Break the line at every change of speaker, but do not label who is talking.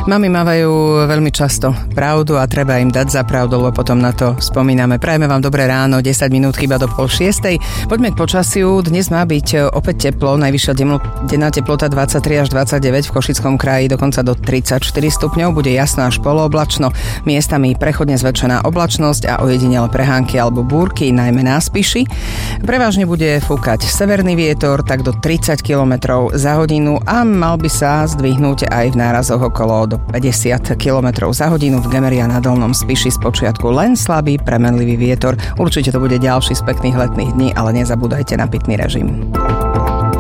Mami mávajú veľmi často pravdu a treba im dať za pravdu, lebo potom na to spomíname. Prajeme vám dobré ráno, 10 minút chýba do 5:30. Poďme k počasiu. Dnes má byť opäť teplo, najvyššia denná teplota 23 až 29, v Košickom kraji dokonca do 34 stupňov, bude jasno až polooblačno, miestami prechodne zväčšená oblačnosť a ojedinele prehánky alebo búrky, najmä na Spiši. Prevažne bude fúkať severný vietor tak do 30 km za hodinu a mal by sa zdvihnúť aj v nárazoch okolo do 50 km za hodinu. V Gemeri a na Dolnom Spiši spočiatku len slabý premenlivý vietor. Určite to bude ďalší z pekných letných dní, ale nezabúdajte na pitný režim.